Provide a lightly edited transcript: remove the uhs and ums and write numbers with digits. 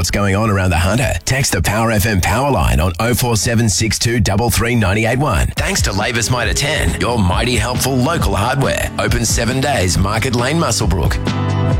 what's going on around the Hunter, text the Power FM power line on 0476 233 981. Thanks to Lavis Mitre 10, your mighty helpful local hardware. Open 7 days, Market Lane, Muswellbrook.